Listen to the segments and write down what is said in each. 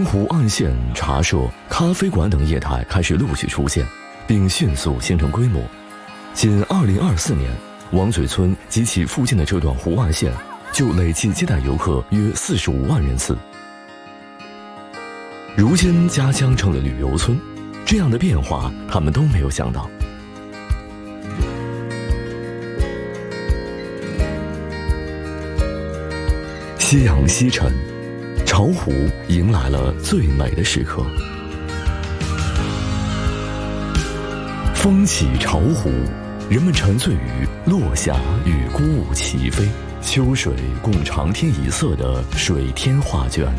湖岸线、茶社、咖啡馆等业态开始陆续出现，并迅速形成规模。仅2024年，王嘴村及其附近的这段湖岸线就累计接待游客约45万人次。如今家乡成了旅游村，这样的变化他们都没有想到。夕阳西沉，巢湖迎来了最美的时刻。风起巢湖，人们沉醉于落霞与孤鹜齐飞，秋水共长天一色的水天画卷。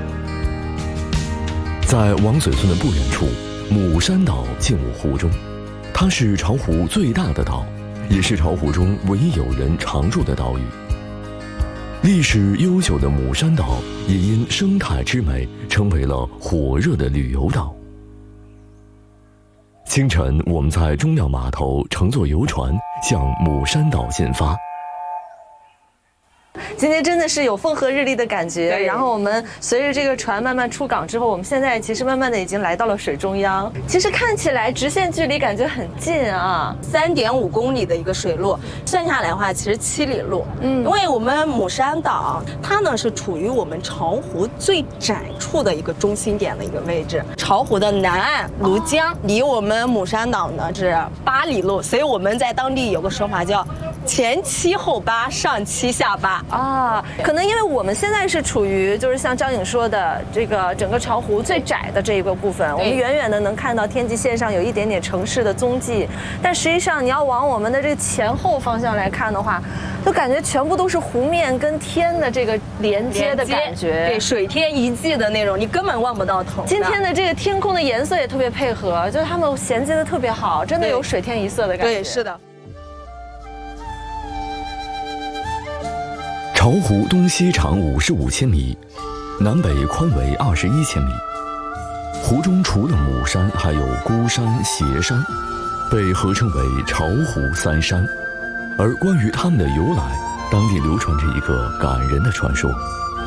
在王嘴村的不远处，母山岛进入湖中，它是巢湖最大的岛，也是巢湖中唯一有人常住的岛屿。历史悠久的母山岛也因生态之美成为了火热的旅游岛。清晨，我们在中庙码头乘坐游船向母山岛进发。 今天真的是有风和日丽的感觉，然后我们随着这个船慢慢出港之后，我们现在其实慢慢的已经来到了水中央。其实看起来直线距离感觉很近啊 ，3.5公里的一个水路，算下来的话其实7里路。因为我们母山岛它呢是处于我们巢湖最窄处的一个中心点的一个位置。巢湖的南岸庐江离我们母山岛呢是8里路，所以我们在当地有个说法叫前7后8，上7下8 啊。可能因为我们现在是处于就是像张颖说的这个整个巢湖最窄的这一个部分，我们远远的能看到天际线上有一点点城市的踪迹，但实际上你要往我们的这个前后方向来看的话，就感觉全部都是湖面跟天的这个连接的感觉， 对，水天一际的那种，你根本望不到头。 今天的这个天空的颜色也特别配合，就是他们衔接的特别好，真的有水天一色的感觉。 对，是的。 巢湖东西长55千米，南北宽为21千米。湖中除了母山，还有孤山、斜山，被合称为巢湖3山。而关于它们的由来，当地流传着一个感人的传说。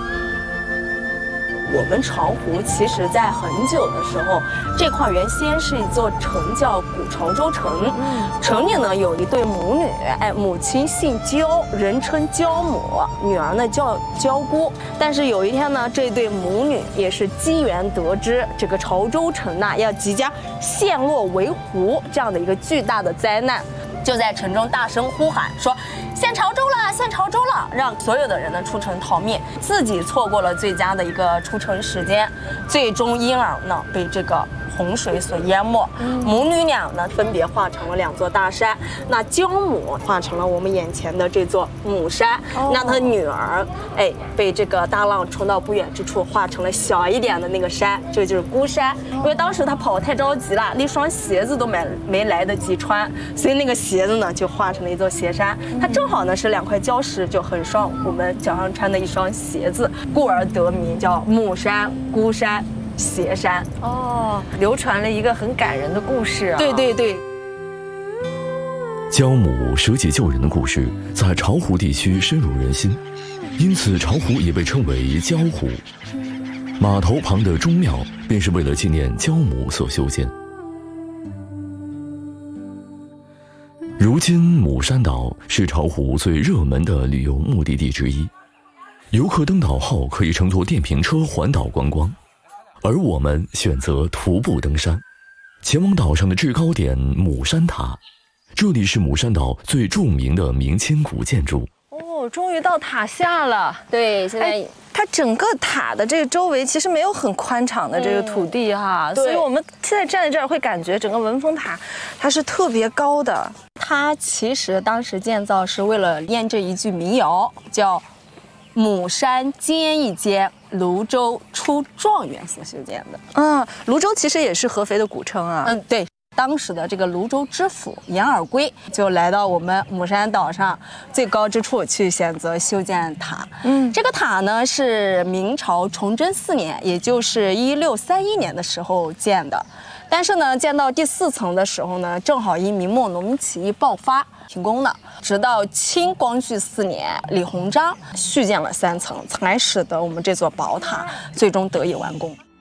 我们巢湖其实在很久的时候，这块原先是一座城，叫古潮州城。城里呢有一对母女，母亲姓焦，人称焦母，女儿呢叫焦姑。但是有一天呢，这对母女也是机缘得知，这个潮州城呢要即将陷落为湖这样的一个巨大的灾难，就在城中大声呼喊说：“陷潮州了，陷潮州了！”让所有的人呢出城逃灭，自己错过了最佳的一个出城时间，最终因而呢被这个洪水所淹没。母女俩呢分别化成了2座大山，那焦母化成了我们眼前的这座母山，那她女儿被这个大浪冲到不远之处，化成了小一点的那个山，这就是孤山。因为当时她跑太着急了，那双鞋子都没来得及穿，所以那个鞋子呢就化成了一座斜山。它正好呢是2块礁石就横双我们脚上穿的一双鞋子，故而得名叫母山、孤山、斜山。 流传了一个很感人的故事啊。 对对对。 焦母舍己救人的故事在巢湖地区深入人心，因此巢湖也被称为焦湖。码头旁的钟庙便是为了纪念焦母所修建。如今母山岛是巢湖最热门的旅游目的地之一，游客登岛后可以乘坐电瓶车环岛观光，而我们选择徒步登山，前往岛上的制高点母山塔。这里是母山岛最著名的明清古建筑。 终于到塔下了。 对，现在它整个塔的这个周围其实没有很宽敞的这个土地哈，所以我们现在站在这儿会感觉整个文峰塔它是特别高的。 它其实当时建造是为了念这一句民谣，叫“母山尖一尖，泸州出状元”所修建的。 泸州其实也是合肥的古称啊。 对。当时的这个泸州知府严尔圭就来到我们母山岛上最高之处去选择修建塔。这个塔呢是明朝崇祯4年，也就是1631年的时候建的。但是呢，建到第4层的时候呢，正好因明末农民起义爆发停工了。直到清光绪4年，李鸿章续建了3层，才使得我们这座宝塔最终得以完工。